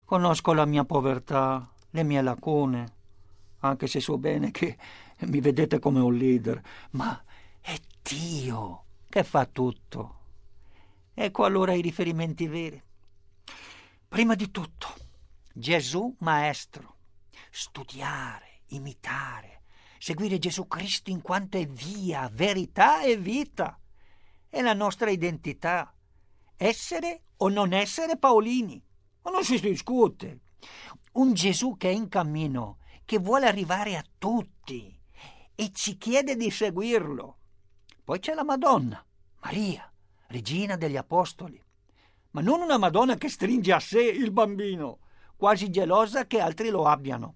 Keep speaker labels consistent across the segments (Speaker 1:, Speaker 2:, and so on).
Speaker 1: Conosco la mia povertà, le mie lacune, anche se so bene che mi vedete come un leader, ma è Dio che fa tutto. Ecco allora i riferimenti veri. Prima di tutto, Gesù Maestro. Studiare, imitare, seguire Gesù Cristo in quanto è via, verità e vita. È la nostra identità. Essere o non essere Paolini. Ma non si discute. Un Gesù che è in cammino, che vuole arrivare a tutti e ci chiede di seguirlo. Poi c'è la Madonna, Maria, regina degli apostoli. Ma non una Madonna che stringe a sé il bambino, quasi gelosa che altri lo abbiano.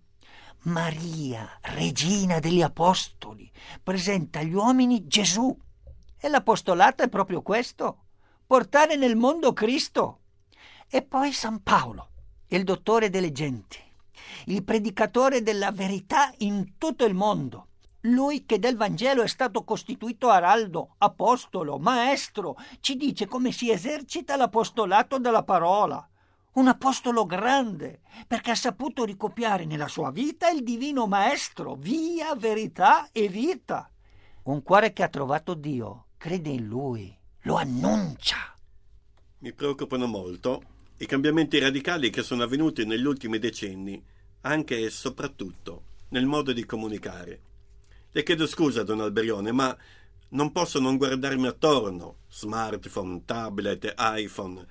Speaker 1: Maria, regina degli apostoli, presenta agli uomini Gesù. E l'apostolato è proprio questo, portare nel mondo Cristo. E poi San Paolo, il dottore delle genti, il predicatore della verità in tutto il mondo. Lui che del Vangelo è stato costituito araldo, apostolo, maestro, ci dice come si esercita l'apostolato della parola. Un apostolo grande, perché ha saputo ricopiare nella sua vita il divino maestro, via, verità e vita. Un cuore che ha trovato Dio, crede in Lui, lo annuncia.
Speaker 2: Mi preoccupano molto i cambiamenti radicali che sono avvenuti negli ultimi decenni, anche e soprattutto nel modo di comunicare. Le chiedo scusa, Don Alberione, ma non posso non guardarmi attorno. Smartphone, tablet, iPhone.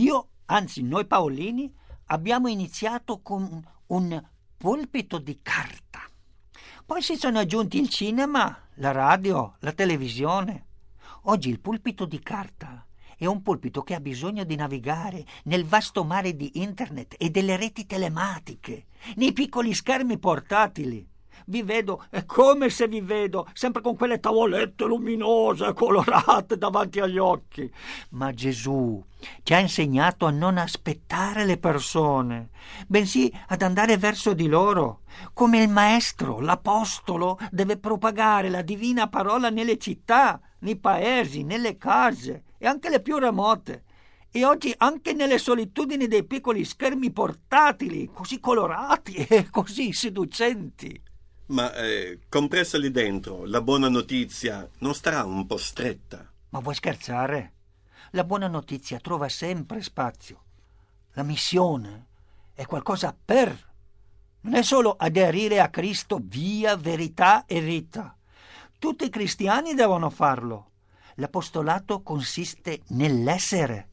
Speaker 1: Anzi, noi Paolini abbiamo iniziato con un pulpito di carta. Poi si sono aggiunti il cinema, la radio, la televisione. Oggi il pulpito di carta è un pulpito che ha bisogno di navigare nel vasto mare di internet e delle reti telematiche, nei piccoli schermi portatili. Vi vedo, è come se vi vedo, sempre con quelle tavolette luminose, colorate davanti agli occhi. Ma Gesù ci ha insegnato a non aspettare le persone, bensì ad andare verso di loro. Come il maestro, l'apostolo, deve propagare la divina parola nelle città, nei paesi, nelle case e anche le più remote. E oggi anche nelle solitudini dei piccoli schermi portatili, così colorati e così seducenti.
Speaker 2: Ma compressa lì dentro, la buona notizia non starà un po' stretta?
Speaker 1: Ma vuoi scherzare? La buona notizia trova sempre spazio. La missione è qualcosa per. Non è solo aderire a Cristo via, verità e vita. Tutti i cristiani devono farlo. L'apostolato consiste nell'essere,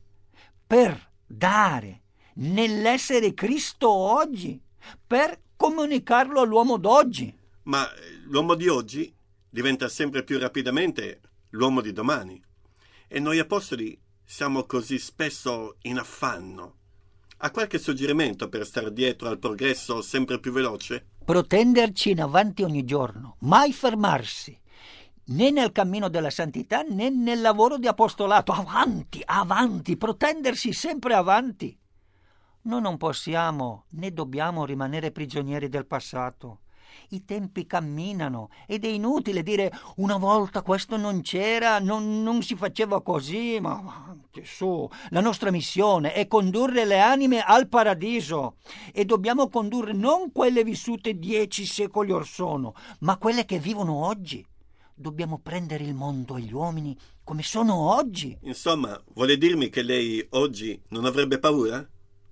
Speaker 1: per dare, nell'essere Cristo oggi, per comunicarlo all'uomo d'oggi.
Speaker 2: Ma l'uomo di oggi diventa sempre più rapidamente l'uomo di domani. E noi apostoli siamo così spesso in affanno. Ha qualche suggerimento per stare dietro al progresso sempre più veloce?
Speaker 1: Protenderci in avanti ogni giorno, mai fermarsi, né nel cammino della santità né nel lavoro di apostolato. Avanti, avanti, protendersi sempre avanti. Noi non possiamo né dobbiamo rimanere prigionieri del passato. I tempi camminano ed è inutile dire una volta questo non c'era, non si faceva così, ma avanti, su. La nostra missione è condurre le anime al paradiso e dobbiamo condurre non quelle vissute 10 secoli or sono, ma quelle che vivono oggi. Dobbiamo prendere il mondo e gli uomini come sono oggi.
Speaker 2: Insomma, vuole dirmi che lei oggi non avrebbe paura?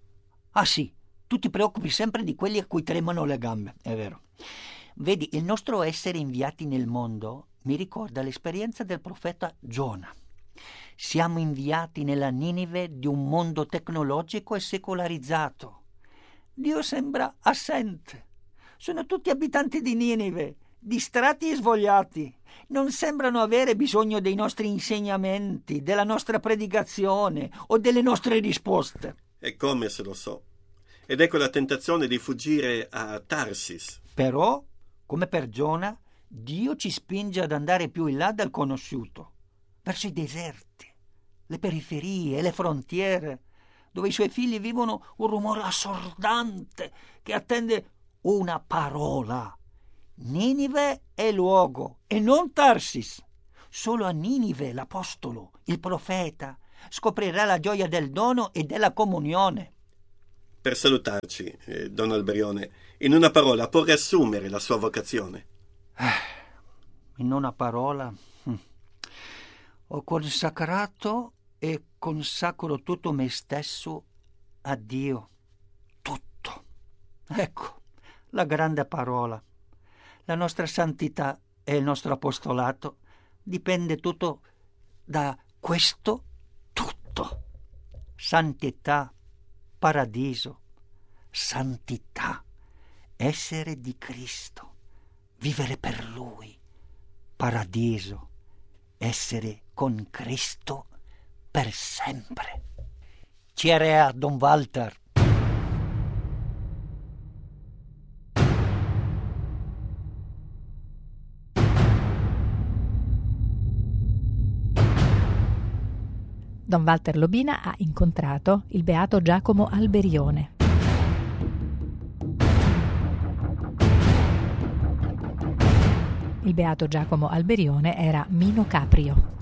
Speaker 1: Ah sì, tu ti preoccupi sempre di quelli a cui tremano le gambe, è vero. Vedi, il nostro essere inviati nel mondo mi ricorda l'esperienza del profeta Giona. Siamo inviati nella Ninive di un mondo tecnologico e secolarizzato. Dio sembra assente. Sono tutti abitanti di Ninive, distratti e svogliati. Non sembrano avere bisogno dei nostri insegnamenti, della nostra predicazione o delle nostre risposte.
Speaker 2: E come se lo so. Ed ecco la tentazione di fuggire a Tarsis.
Speaker 1: Però, come per Giona, Dio ci spinge ad andare più in là del conosciuto, verso i deserti, le periferie, le frontiere, dove i suoi figli vivono un rumore assordante che attende una parola. Ninive è luogo e non Tarsis. Solo a Ninive l'apostolo, il profeta, scoprirà la gioia del dono e della comunione.
Speaker 2: Per salutarci, Don Alberione, in una parola può riassumere la sua vocazione?
Speaker 1: In una parola, ho consacrato e consacro tutto me stesso a Dio. Tutto. Ecco, la grande parola. La nostra santità e il nostro apostolato dipende tutto da questo tutto. Santità, paradiso, santità, essere di Cristo, vivere per Lui, paradiso, essere con Cristo per sempre. Cheerea, Don Walter.
Speaker 3: Don Walter Lobina ha incontrato il beato Giacomo Alberione. Il beato Giacomo Alberione era Mino Caprio.